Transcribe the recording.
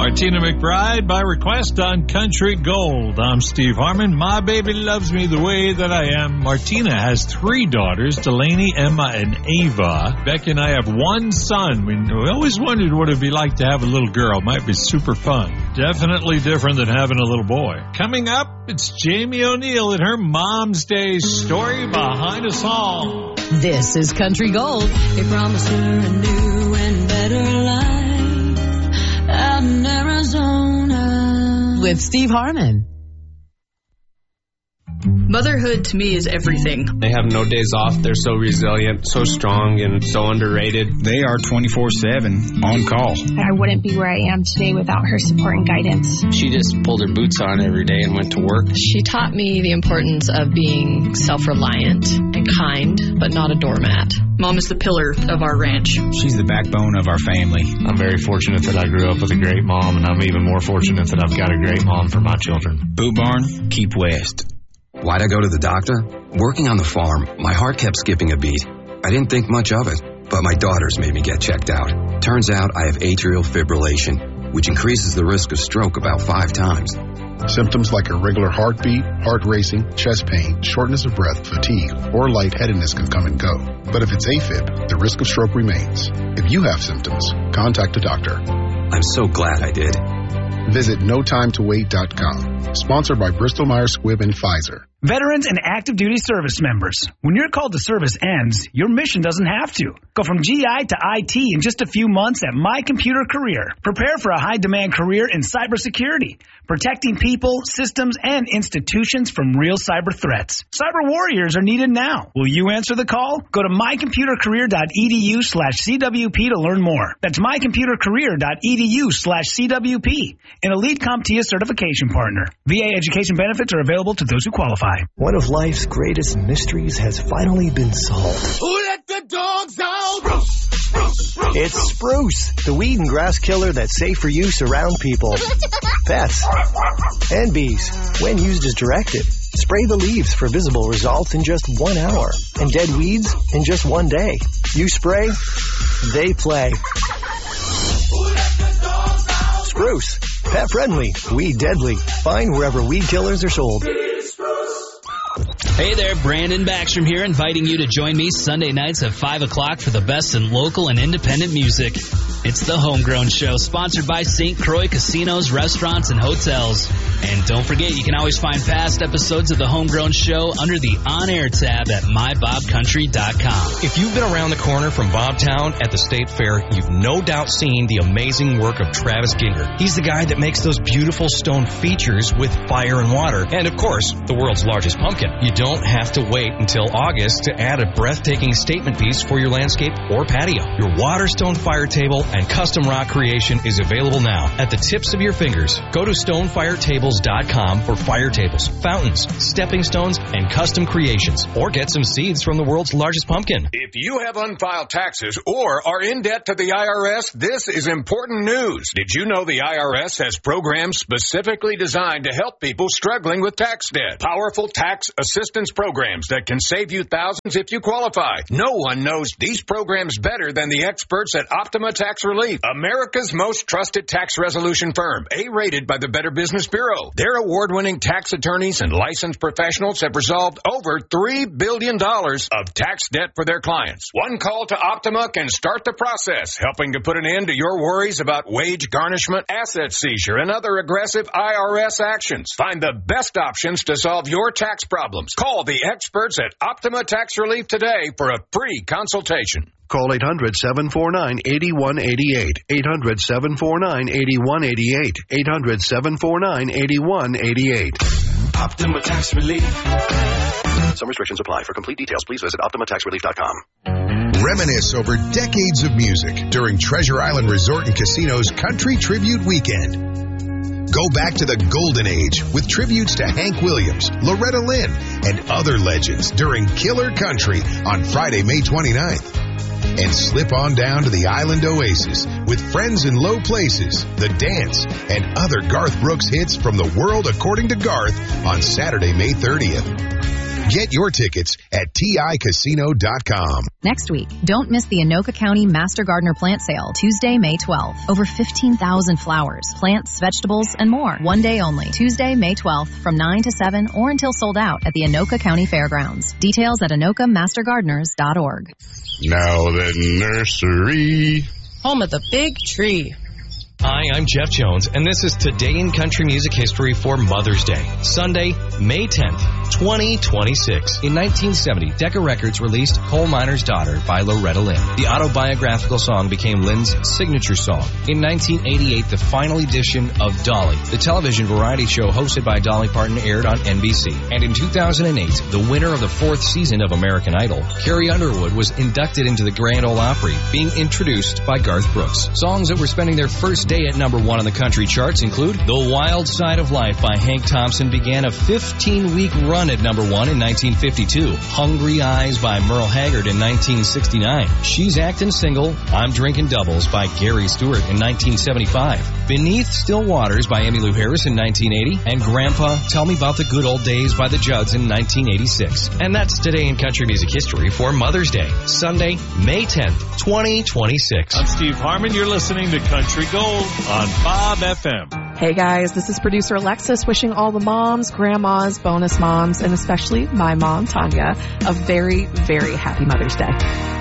Martina McBride by request on Country Gold. I'm Steve Harmon. My baby loves me the way that I am. Martina has 3 daughters, Delaney, Emma, and Ava. Becky and I have 1 son. We always wondered what it'd be like to have a little girl. Might be super fun. Definitely different than having a little boy. Coming up, it's Jamie O'Neill and her Mom's Day story behind a song. This is Country Gold. They promised her a new and better life out in Arizona. With Steve Harmon. Motherhood to me is everything. They have no days off. They're so resilient, so strong, and so underrated. They are 24/7 on call. I wouldn't be where I am today without her support and guidance. She just pulled her boots on every day and went to work. She taught me the importance of being self-reliant and kind, but not a doormat. Mom is the pillar of our ranch. She's the backbone of our family. I'm very fortunate that I grew up with a great mom, and I'm even more fortunate that I've got a great mom for my children. Boot Barn, keep west. Why'd I go to the doctor? Working on the farm, my heart kept skipping a beat. I didn't think much of it, but my daughters made me get checked out. Turns out I have atrial fibrillation, which increases the risk of stroke about 5 times. Symptoms like irregular heartbeat, heart racing, chest pain, shortness of breath, fatigue, or lightheadedness can come and go. But if it's AFib, the risk of stroke remains. If you have symptoms, contact a doctor. I'm so glad I did. Visit NoTimeToWait.com. Sponsored by Bristol-Myers Squibb and Pfizer. Veterans and active duty service members. When your call to service ends, your mission doesn't have to. Go from GI to IT in just a few months at My Computer Career. Prepare for a high-demand career in cybersecurity, protecting people, systems, and institutions from real cyber threats. Cyber warriors are needed now. Will you answer the call? Go to mycomputercareer.edu/CWP to learn more. That's mycomputercareer.edu/CWP. An Elite CompTIA certification partner. VA education benefits are available to those who qualify. One of life's greatest mysteries has finally been solved. Who let the dogs out? It's Spruce, the weed and grass killer that's safe for use around people, pets, and bees. When used as directed, spray the leaves for visible results in just 1 hour, and dead weeds in just 1 day. You spray, they play. Spruce, pet friendly, weed deadly. Find wherever weed killers are sold. Hey there, Brandon Backstrom here, inviting you to join me Sunday nights at 5 o'clock for the best in local and independent music. It's the Homegrown Show, sponsored by St. Croix Casinos, Restaurants, and Hotels. And don't forget, you can always find past episodes of the Homegrown Show under the On-Air tab at mybobcountry.com. If you've been around the corner from Bobtown at the State Fair, you've no doubt seen the amazing work of Travis Ginger. He's the guy that makes those beautiful stone features with fire and water. And, of course, the world's largest pumpkin. You don't have to wait until August to add a breathtaking statement piece for your landscape or patio. Your Waterstone fire table and custom rock creation is available now at the tips of your fingers. Go to stonefiretables.com for fire tables, fountains, stepping stones, and custom creations. Or get some seeds from the world's largest pumpkin. If you have unfiled taxes or are in debt to the IRS, this is important news. Did you know the IRS has programs specifically designed to help people struggling with tax debt? Powerful tax assistance programs that can save you thousands if you qualify. No one knows these programs better than the experts at Optima Tax Relief, America's most trusted tax resolution firm, A-rated by the Better Business Bureau. Their award-winning tax attorneys and licensed professionals have resolved over $3 billion of tax debt for their clients. One call to Optima can start the process, helping to put an end to your worries about wage garnishment, asset seizure, and other aggressive IRS actions. Find the best options to solve your tax problems. Call the experts at Optima Tax Relief today for a free consultation. Call 800-749-8188. 800-749-8188. 800-749-8188. Optima Tax Relief. Some restrictions apply. For complete details, please visit OptimaTaxRelief.com. Reminisce over decades of music during Treasure Island Resort and Casino's Country Tribute Weekend. Go back to the golden age with tributes to Hank Williams, Loretta Lynn, and other legends during Killer Country on Friday, May 29th. And slip on down to the Island Oasis with Friends in Low Places, The Dance, and other Garth Brooks hits from the world according to Garth on Saturday, May 30th. Get your tickets at TICasino.com. Next week, don't miss the Anoka County Master Gardener Plant Sale, Tuesday, May 12th. Over 15,000 flowers, plants, vegetables, and more. One day only, Tuesday, May 12th, from 9 to 7 or until sold out at the Anoka County Fairgrounds. Details at AnokaMasterGardeners.org. Now the nursery. Home of the big tree. Hi, I'm Jeff Jones, and this is Today in Country Music History for Mother's Day, Sunday, May 10th, 2026. In 1970, Decca Records released Coal Miner's Daughter by Loretta Lynn. The autobiographical song became Lynn's signature song. In 1988, the final edition of Dolly, the television variety show hosted by Dolly Parton, aired on NBC. And in 2008, the winner of the 4th season of American Idol, Carrie Underwood, was inducted into the Grand Ole Opry, being introduced by Garth Brooks. Songs that were spending their first day at number 1 on the country charts include The Wild Side of Life by Hank Thompson began a 15-week run at number 1 in 1952. Hungry Eyes by Merle Haggard in 1969. She's Actin' Single, I'm Drinking Doubles by Gary Stewart in 1975. Beneath Still Waters by Emmylou Harris in 1980. And Grandpa, Tell Me About the Good Old Days by the Judds in 1986. And that's Today in Country Music History for Mother's Day, Sunday, May 10th, 2026. I'm Steve Harmon. You're listening to Country Gold on Bob FM. Hey guys, this is producer Alexis wishing all the moms, grandmas, bonus moms, and especially my mom, Tanya, a very, very happy Mother's Day.